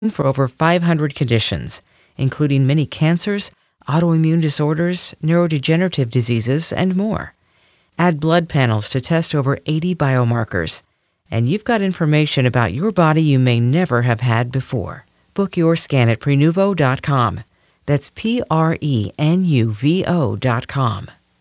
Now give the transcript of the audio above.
for over 500 conditions, including many cancers, autoimmune disorders, neurodegenerative diseases, and more. Add blood panels to test over 80 biomarkers, and you've got information about your body you may never have had before. Book your scan at Prenuvo.com. That's Prenuvo.com.